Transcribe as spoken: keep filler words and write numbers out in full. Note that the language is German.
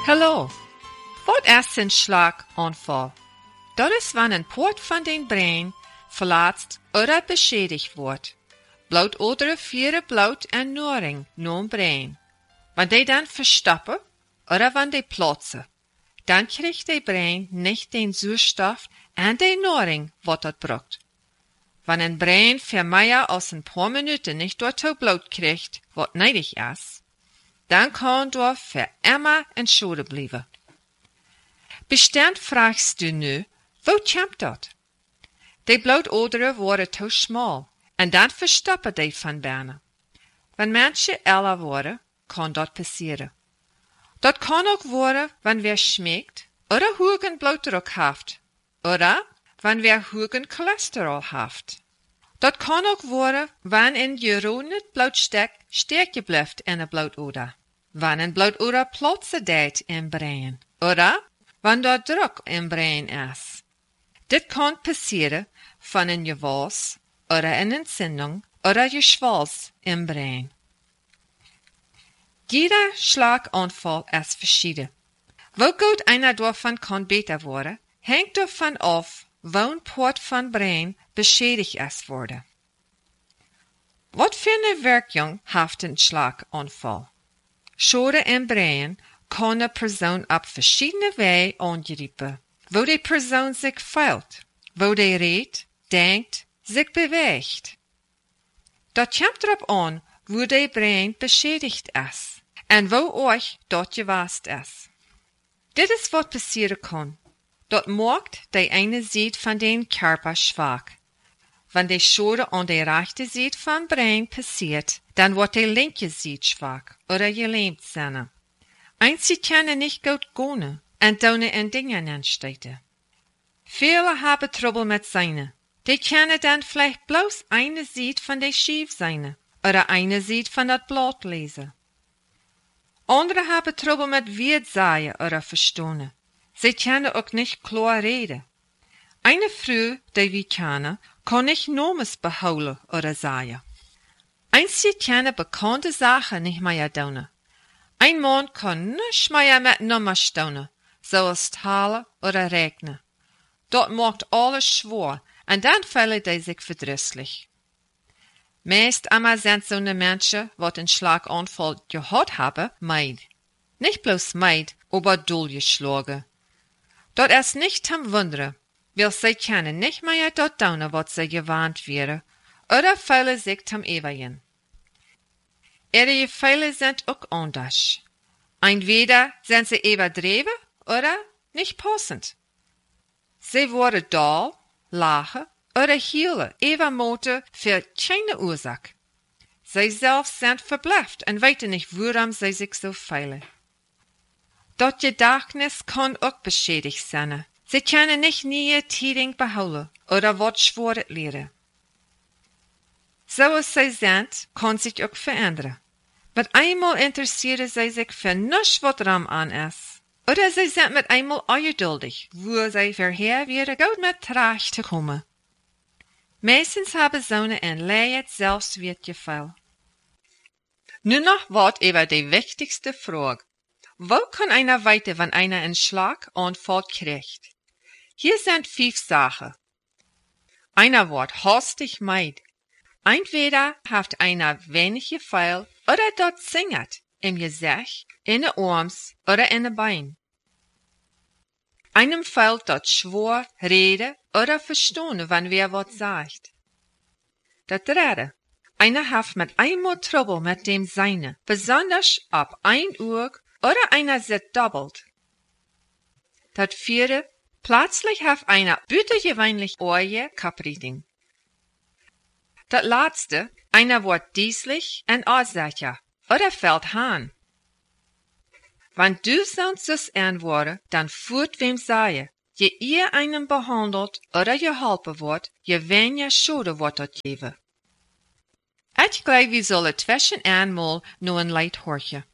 Hallo, wat is een Schlaganfall? Dat is wanneer een poort van den brein verlaatst oder beschädigt wordt. Bloedoderen vieren bloed en noring noem brein. Wanneer die dan verstappen oder wanneer die plotsen, dan krijgt de brein nicht den zuurstof en de noring wat dat brukt. Wanneer een brein für mehr als een paar minuten nicht dort bloed krijgt, wat neidig is, dan kan door für immer in Schode blijven. Bestimmt fragst du nu, wo kommt dat? De bloedoderen worden te smal en dan verstoppen die van binnen. Wanneer mensen älter worden, kan dat passeren. Dat kan ook worden wanneer wir schmeckt oder hogen bloeddruk heeft, oder wanneer hogen cholesterol heeft. Dat kan ook worden wanneer in je niet bloedstek sterker blijft in de bloedoder. Wanneer een bloedoder plotsen deed in brein, oder wanneer er druk in brein is. Dit kan passeren van een gewals oder een entzündung oder geschwals in brein. Jeder Schlaganfall ist verschieden. Wo gut einer davon kann beter worden, hängt davon af, wo ein Port von brein beschädigt ist worden. Wat für eine Wirkung hat ein Schlaganfall? Schade in brein kann eine Person auf verschiedene Wege angreifen, wo die Person sich fühlt, wo die redet, denkt, sich bewegt. Dat kommt darauf an, wo die brein beschädigt ist en wo euch dat gewast ist. Dit is wat passieren kann. Dat maakt die eine Seite von den Körper schwach. Wenn die Schade an der rechten Seite vom brein passiert, dann wird die linke Seite schwach oder gelähmt sein. Einzig können nicht gut gehen und dann in Dingen entstehen. Viele haben Trouble mit seinen. Die können dann vielleicht bloß eine Seite von der schief sein oder eine Seite von das Blatt lesen. Andere haben Trouble mit Wiedersehen oder Verstehen. Sie können auch nicht klar reden. Eine Frau, die wir kennen, kann nicht Nomes behouden oder sagen. Einzig können bekannte Sachen nicht mehr tun. Ein Mann kann nicht mehr mit Nummern stehen, zoals talen oder regnen. Dat macht alles schwer und dann fühlen die sich verdrießlich. Meest einmal sind so ne Menschen, wat een Schlaganfall gehad haben, meid. Nicht bloß meid, aber durchgeschlagen. Dat ist nicht zum Wundern, weil sie können nicht mehr dort tun, wat sie gewarnt wären, oder viele sich zum Ewigen. Ihre Fälle sind auch anders. Entweder sind sie überdreven oder nicht passend. Sie worden dull, lachen oder hielen übermoten für keine Ursache. Sie selbst sind verblüfft und weten nicht, warum sie sich so fühlen. Das Gedächtnis kann auch beschädigt sein. Sie können nicht nie Tiering behouden oder wat schworet leren. So als sie sind, kann sich auch verändern. Mit einmal interessieren sie sich für nichts, was dran an ist. Oder sie sind mit einmal ungeduldig, wo sie vorher wieder gut mit Tracht zu kommen. Meistens haben sie ein leid Selbstwertgefühl. Nun noch wat über die wichtigste Frage. Wo kann einer weiter, wenn einer einen Schlaganfall kriegt? Hier sind fünf Sachen. Einer wird hastig meid. Entweder hat einer wenig Gefühl oder dort singet, im Gesicht, in den Arms oder in den Beinen. Einem fällt dort schwer, reden oder verstehen, wenn wer was sagt. Das dritte. Einer hat mit einmal Trouble mit dem Seine, besonders ab ein Uhr oder einer sitzt doppelt. Das vierte. Plötzlich hat einer bütergewöhnlich Oje kapriting. Das letzte. Einer wird dieslich und unsicher oder fällt han. Wenn du sonst so antworten, dann führt wem sei, je ihr einen behandelt oder geholfen wird, je weniger Schade wird dort geben. Ich glaube, wir sollen zwischen einmal nur ein Leid horchen.